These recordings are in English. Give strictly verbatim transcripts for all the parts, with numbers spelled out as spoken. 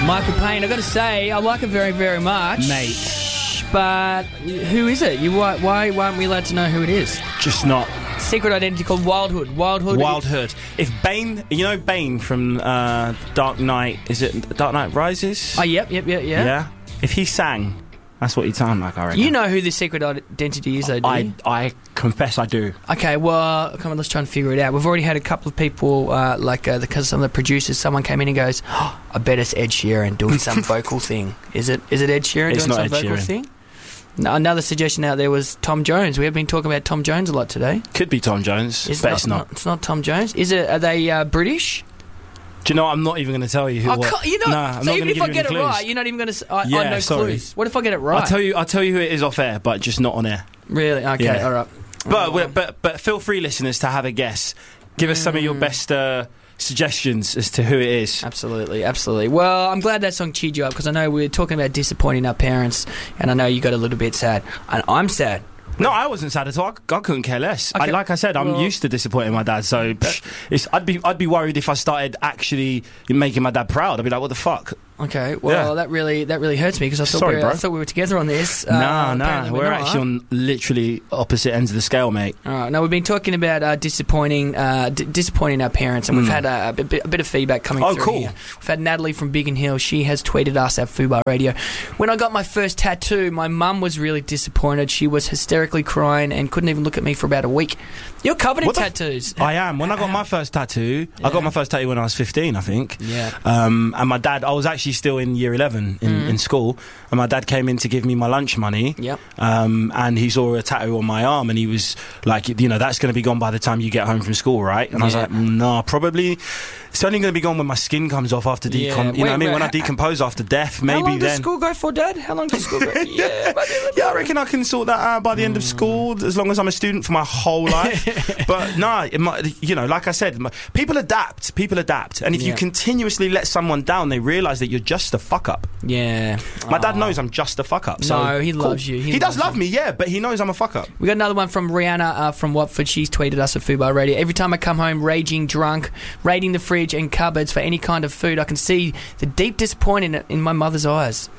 Michael Payne, I've got to say, I like it very, very much. Mate. But who is it? You why, why, why aren't we allowed to know who it is? Just not. Secret identity called Wildhood. Wildhood. Wildhood. If Bane, you know Bane from uh, Dark Knight, is it Dark Knight Rises? Oh, yep, yep, yep, yeah. Yeah? If he sang, that's what he'd sound like, I reckon. You know who the secret identity is, though, do you? I, I confess I do. Okay, well, come on, let's try and figure it out. We've already had a couple of people, uh, like uh, the, some of the producers, someone came in and goes, oh, I bet it's Ed Sheeran doing some vocal thing. Is it Is it Ed Sheeran it's doing some Ed vocal Sheeran. thing? No, another suggestion out there was Tom Jones. We have been talking about Tom Jones a lot today. Could be Tom Jones, It's but not, it's not. not. It's not Tom Jones. Is it? Are they uh, British? Do you know what? I'm not even going to tell you who I what. can't, you're not, Nah, I'm so not even gonna if give I you get it any clues. right, you're not even going to... I, Yeah, I know sorry. clues. What if I get it right? I'll tell you. I'll tell you who it is off air, but just not on air. Really? Okay, Yeah. all right. But Oh. we're- but but feel free, listeners, to have a guess. Give us some of your best uh, suggestions as to who it is. Absolutely, absolutely. Well, I'm glad that song cheered you up, because I know we were talking about disappointing our parents, and I know you got a little bit sad. And I'm sad. No, I wasn't sad at all. I, I couldn't care less. I, Okay. like I said, I'm Well- used to disappointing my dad. So pff, it's, I'd be I'd be worried if I started actually making my dad proud. I'd be like, what the fuck? Okay, well, Yeah. that really that really hurts me, because I thought Sorry, we were, bro. I thought we were together on this. Uh, nah, nah. apparently We're not. actually on literally opposite ends of the scale, mate. All right. Now, we've been talking about uh, disappointing uh, d- disappointing our parents, and we've had a, a, bit, a bit of feedback coming Oh, through cool. here. We've had Natalie from Biggin Hill. She has tweeted us at Fubar Radio. When I got my first tattoo, my mum was really disappointed. She was hysterically crying and couldn't even look at me for about a week. You're covered in What the f- tattoos. I am. When I got my first tattoo, I Yeah. got my first tattoo when I was fifteen, I think. Yeah. Um, and my dad, I was actually still in year eleven in, Mm. in school, and my dad came in to give me my lunch money. Yep. Um, and he saw a tattoo on my arm, and he was like, you know, that's going to be gone by the time you get home from school, right? And I was Yeah. like, no, probably. It's only going to be gone when my skin comes off after Yeah. decom. You know Wait, what I mean? wait, When I ha- decompose after death, How maybe long does then. school go for, Dad? How long does school go? yeah, maybe. Yeah, I reckon I can sort that out by the end of Mm. school, as long as I'm a student for my whole life. But no, it might, you know, like I said, my- people adapt. People adapt, and if you Yeah. continuously let someone down, they realise that you're just a fuck up. Yeah. My dad Aw. knows I'm just a fuck up. So No, he cool. loves you. He He, does loves love you. me, yeah, but he knows I'm a fuck up. We got another one from Rihanna uh, from Watford. She's tweeted us at Fubar Radio. Every time I come home raging drunk, raiding the fridge and cupboards for any kind of food, I can see the deep disappointment in my mother's eyes.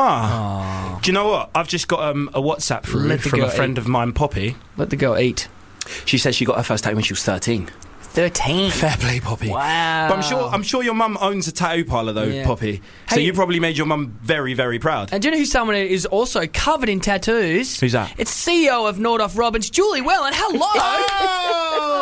Ah, Oh. do you know what? I've just got um, a WhatsApp through Let the from a girl friend eat. of mine, Poppy. Let the girl eat. She says she got her first tattoo when she was thirteen. thirteen. Fair play, Poppy. Wow. But I'm sure I'm sure your mum owns a tattoo parlour though, Yeah. Poppy. So Hey- you probably made your mum very, very proud. And do you know who someone is also covered in tattoos? Who's that? It's C E O of Nordoff Robbins, Julie Wellen. Hello!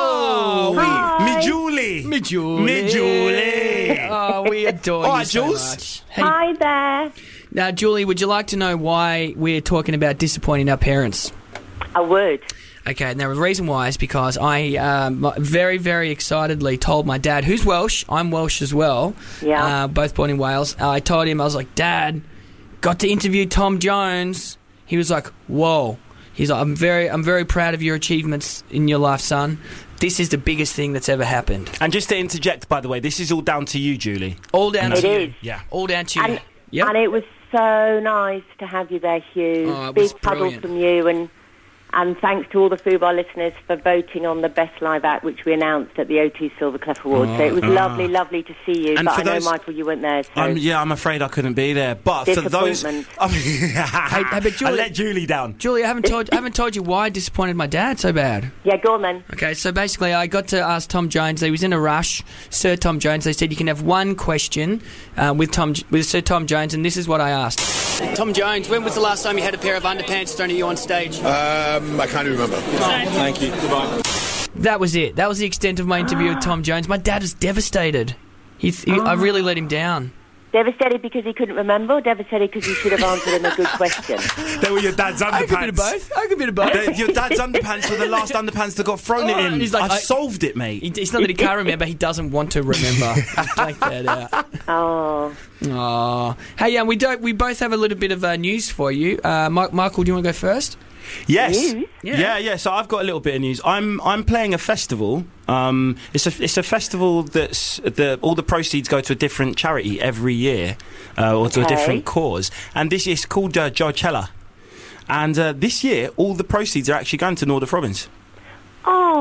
Oh, we- me Julie. Me Julie. Me Julie. Oh, we adore All you right, so Jules. much. Hey, Hi there. now, Julie, would you like to know why we're talking about disappointing our parents? I would. Okay, now the reason why is because I um, very, very excitedly told my dad, who's Welsh, I'm Welsh as well, Yeah. uh, both born in Wales. Uh, I told him, I was like, Dad, got to interview Tom Jones. He was like, whoa. He's like, I'm very, I'm very proud of your achievements in your life, son. This is the biggest thing that's ever happened. And just to interject, by the way, this is all down to you, Julie. All down It to you. is. Yeah. All down to you. And, Yep. and it was so nice to have you there, Hugh. Oh, it was Big cuddles brilliant. from you, and and thanks to all the Fubar listeners for voting on the best live act, which we announced at the O T Silver Clef Awards. So it was Ah. lovely, lovely to see you. And but for I know, those- Michael, you weren't there. So Um, yeah, I'm afraid I couldn't be there. But for those, Disappointment. I, mean, hey, but I Julie- let Julie down. Julie, I haven't told, I haven't told you why I disappointed my dad so bad. yeah, go on then. Okay, so basically I got to ask Tom Jones. He was in a rush, Sir Tom Jones. They said you can have one question uh, with Tom with Sir Tom Jones, and this is what I asked. Tom Jones, when was the last time you had a pair of underpants thrown at you on stage? Um, I can't remember. Thank you. Goodbye. That was it. That was the extent of my interview with Tom Jones. My dad was devastated. He, he, I really let him down. Devastated because he couldn't remember, or devastated because you should have answered him a good question? They were your dad's underpants. I could be bit of both. I could be bit of both. They- your dad's underpants were the last underpants that got thrown at Oh, him. he's like, I've I- solved it, mate. He, it's not that he can't remember. He doesn't want to remember. Just take that out. Oh, Oh, hey, um, we don't. We both have a little bit of uh, news for you. Uh, Mi- Michael, do you want to go first? Yes. News? Yeah. yeah, yeah. So I've got a little bit of news. I'm I'm playing a festival. Um, it's a it's a festival that's the all the proceeds go to a different charity every year, uh, or to a Okay. different cause. And this is called uh, Joycella. And uh, this year, all the proceeds are actually going to Nordoff Robbins. oh,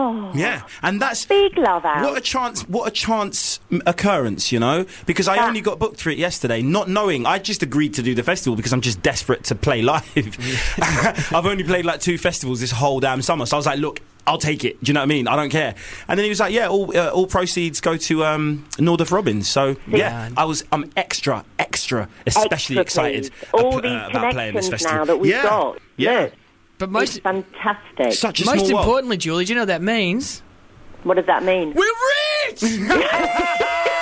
Oh. Yeah, and that's big love out. What a chance! What a chance m- occurrence, you know? Because I That- only got booked for it yesterday, not knowing. I just agreed to do the festival because I'm just desperate to play live. I've only played like two festivals this whole damn summer, so I was like, look, I'll take it. Do you know what I mean? I don't care. And then he was like, yeah, all uh, all proceeds go to um, Nordoff Robbins. So yeah, I was I'm extra, extra, especially Extra excited pleased. All ap- these uh, about playing this connections festival. now that we've yeah. got. Yeah. Look, But it's most fantastic. Such a most small world. importantly, Julie, do you know what that means? What does that mean? We're rich!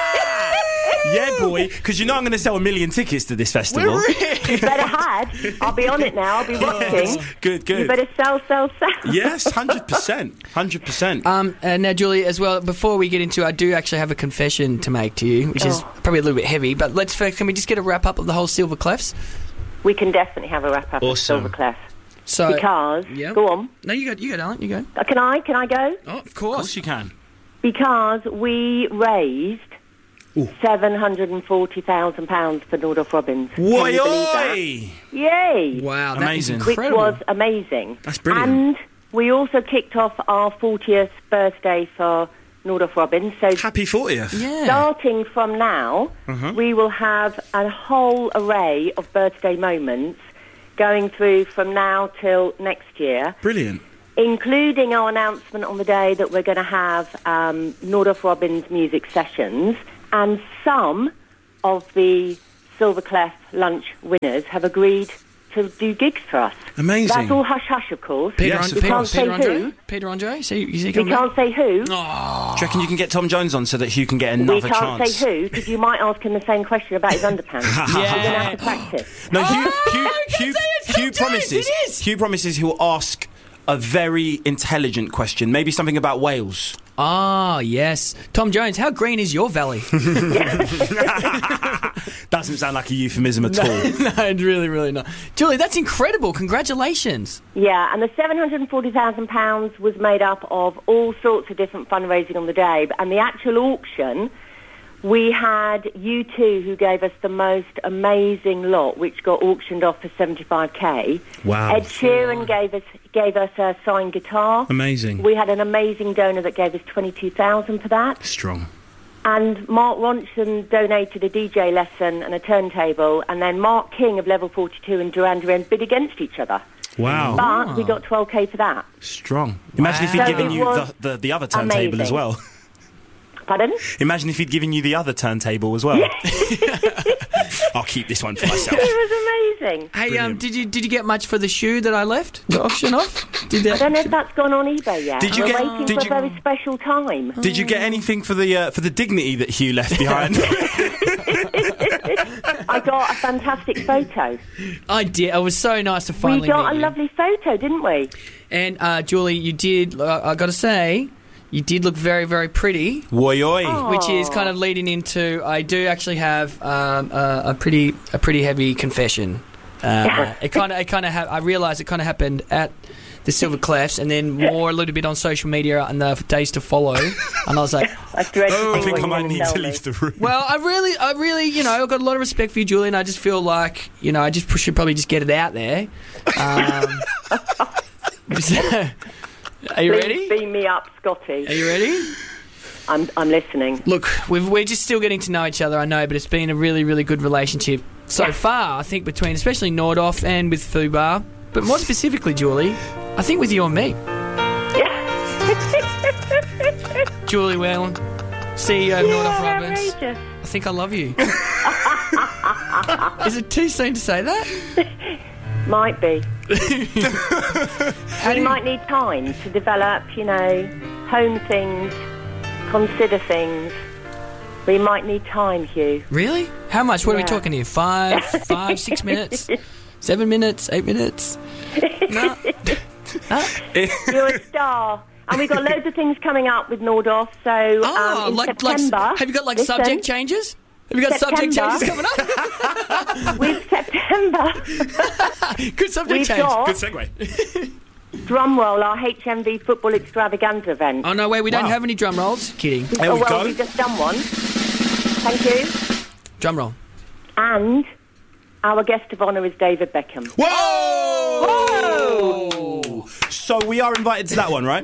Yeah, boy, because you know I'm going to sell a million tickets to this festival. We're rich! You better had. I'll be on it now. I'll be watching. Good, good. You better sell, sell, sell. Yes, one hundred percent. one hundred percent. Um, uh, now, Julie, as well, before we get into, I do actually have a confession to make to you, which is Oh. probably a little bit heavy. But let's first, can we just get a wrap up of the whole Silver Clefs? We can definitely have a wrap up Awesome. of Silver Clef. So, Because, yeah. go on. No, you go, you go, darling, you go. Uh, Can I? Can I go? Oh, of Of course. course you can. Because we raised Ooh. seven hundred and forty thousand pounds for Nordoff Robbins. Can Oi, you believe that? oi! Yay! Wow, that is Amazing. Which incredible. was amazing. That's brilliant. And we also kicked off our fortieth birthday for Nordoff Robbins. So Happy fortieth. yeah. starting from now, Uh-huh. we will have a whole array of birthday moments going through from now till next year, Brilliant. including our announcement on the day that we're going to have um, Nordoff Robbins music sessions, and some of the Silver Clef lunch winners have agreed to do gigs for us. Amazing. That's all hush-hush, of course. Peter, Yes, Andre, of Peter, course. Peter Can't say Andre? who. Peter Andre? So you, you We come back? can't say who. Do you reckon you can get Tom Jones on so that Hugh can get We another can't chance? say who, because you might ask him the same question about his underpants. You're going to Yeah. have to practice. No, Hugh, Oh, Hugh, you can Hugh, say it's Tom Hugh Jones, promises. it is. Hugh promises he will ask a very intelligent question, maybe something about Wales. Ah, yes. Tom Jones, how green is your valley? Doesn't sound like a euphemism at all. No, really, really not. Julie, that's incredible. Congratulations. Yeah, and the seven hundred and forty thousand pounds was made up of all sorts of different fundraising on the day. And the actual auction, we had U two who gave us the most amazing lot, which got auctioned off for seventy-five k. Wow. Ed Sheeran gave us gave us a signed guitar. Amazing. We had an amazing donor that gave us twenty-two thousand for that. Strong. And Mark Ronson donated a D J lesson and a turntable. And then Mark King of Level forty-two and Duran Duran bid against each other. Wow. But we got twelve k for that. Strong. Imagine if he'd Wow. given So it you was the, the, the other turntable as amazing. well. Pardon? Imagine if he'd given you the other turntable as well. I'll keep this one for myself. It was amazing. Hey, um, Brilliant. did you did you get much for the shoe that I left to auction off? Did I don't know that? if that's gone on eBay yet. Did you We're get- waiting did for you- a very special time. Did you get anything for the uh, for the dignity that Hugh left behind? I got a fantastic photo. I did. It was so nice to We finally got meet a you. lovely photo, didn't we? And uh, Julie, you did. Uh, I got to say, you did look very, very pretty. Oi, oi. Oh. Which is kind of leading into. I do actually have um, a, a pretty, a pretty heavy confession. Uh, it kind of, it kind of. Ha- I realised it kind of happened at the Silver Clefs, and then more a little bit on social media in the days to follow. And I was like, I dread to Oh, I think think I what might you're need gonna to tell me. leave the room. well, I really, I really, you know, I've got a lot of respect for you, Julie, and I just feel like, you know, I just should probably just get it out there. Um, are you Please ready? beam me up, Scotty. Are you ready? I'm, I'm listening. Look, we've, we're just still getting to know each other, I know, but it's been a really, really good relationship so far, I think, between especially Nordoff and with Fubar. But more specifically, Julie, I think with you and me. Julie Whalen, C E O of Nordoff Yeah, Robbins. outrageous. I think I love you. Is it too soon to say that? Might be. How do We you- might need time to develop, you know, hone things, consider things. We might need time, Hugh. Really? How much? What are we Yeah. talking here? Five, five, six minutes? Seven minutes? Eight minutes? No. You're a star. And we've got loads of things coming up with Nordoff. So Oh, um, in like, like, September... have you got like listen, subject changes? Have you got subject September. changes coming up? With September, Good subject we've change. got, Good segue. drumroll, our H M V Football Extravaganza event. Oh, no, wait, we don't Wow. have any drum rolls. Kidding. There oh, we well, go. we've just done one. Thank you. Drum roll. And our guest of honour is David Beckham. Whoa! So we are invited to that one, right?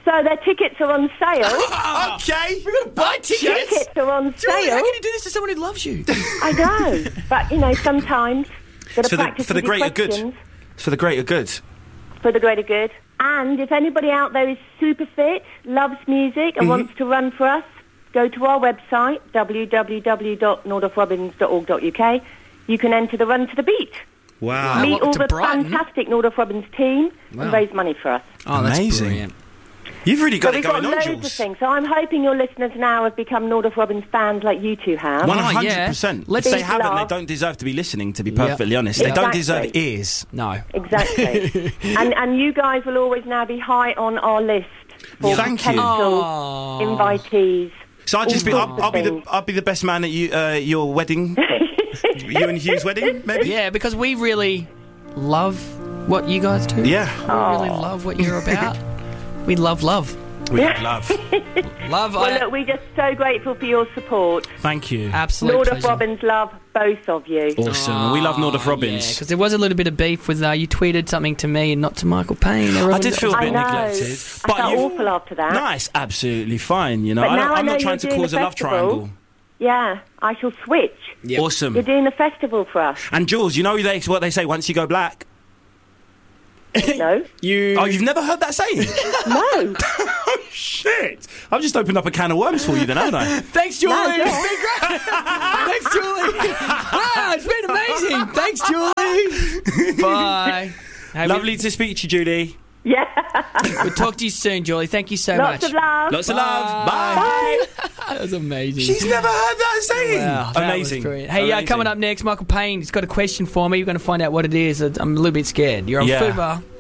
So their tickets are on sale. Okay. We're going to buy tickets. Tickets are on Julie, sale. how can you do this to someone who loves you? I know, but you know, sometimes got to For the, practice for the with your greater good. questions It's for the greater good. for the greater good. And if anybody out there is super fit, loves music, and Mm-hmm. wants to run for us, go to our website w w w dot nordoff robbins dot org dot u k. You can enter the Run to the Beat. Wow. Meet welcome all to the Brighton. fantastic Nordoff Robbins team Wow. and raise money for us. Oh, that's Amazing. brilliant. You've really got So it we've got going on, loads Jules. of things. So I'm hoping your listeners now have become Nordoff Robbins fans like you two have. One Oh, hundred yeah. percent. Let's- If they Big haven't, love. they don't deserve to be listening. To be Yeah. perfectly honest, they don't Exactly. deserve ears. No. Exactly. and and you guys will always now be high on our list for Thank you. potential Oh. invitees. So I'll just be. All I'll, sorts I'll of be the. things. I'll be the best man at you. Uh, your wedding. You and Hugh's wedding, maybe. Yeah, because we really love what you guys do. Yeah. We really love what you're about. We love love. We have love. Love, Well, I, look, we're just so grateful for your support. Thank you. absolute Nordoff pleasure. Robbins love both of you. Awesome. we love Nordoff Robbins. Because there was a little bit of beef with uh, you tweeted something to me and not to Michael Payne. I Everyone- did feel a I bit know. neglected. I felt you've- awful after that. No, it's absolutely fine. You know, But I now don't, I I'm know not you're trying to doing cause a a love festival. triangle. Yeah, I shall switch. Yep. Awesome. You're doing a festival for us. And Jules, you know they, what they say once you go black? No? You. Oh, you've never heard that saying? No. Oh, shit. I've just opened up a can of worms for you then, haven't I? Thanks, Julie. No, go It's on. been great. Thanks, Julie. Wow, it's been amazing. Thanks, Julie. Bye. Hey, Lovely to speak to you, Judy. Yeah. We, we'll talk to you soon, Julie. Thank you so Lots much. of love. Lots of love. Bye. Bye. That was amazing. She's never heard that saying. Wow, that Amazing. was brilliant. Hey, uh, Amazing. coming up next, Michael Payne. He's got a question for me. You're going to find out what it is. I'm a little bit scared. You're on Yeah. Fubar.